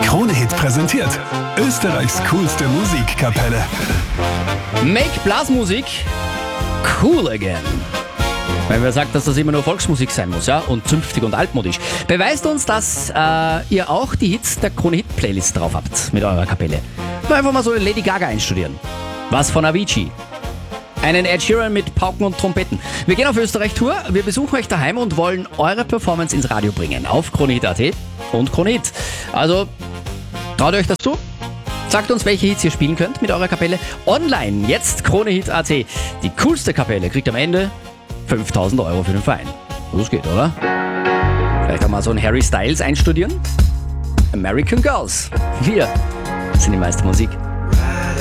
Krone-Hit präsentiert Österreichs coolste Musikkapelle. Make Blasmusik cool again. Weil wer sagt, dass das immer nur Volksmusik sein muss, ja? Und zünftig und altmodisch. Beweist uns, dass ihr auch die Hits der Krone-Hit-Playlist drauf habt mit eurer Kapelle. Einfach mal so eine Lady Gaga einstudieren. Was von Avicii. Einen Ed Sheeran mit Pauken und Trompeten. Wir gehen auf Österreich-Tour, wir besuchen euch daheim und wollen eure Performance ins Radio bringen. Auf KroneHit.at und KroneHit. Also, traut ihr euch das zu? Sagt uns, welche Hits ihr spielen könnt mit eurer Kapelle. Online, jetzt KroneHit.at. Die coolste Kapelle kriegt am Ende 5.000 Euro für den Verein. Los geht, oder? Vielleicht auch mal so einen Harry Styles einstudieren. American Girls. Wir sind die Meister Musik.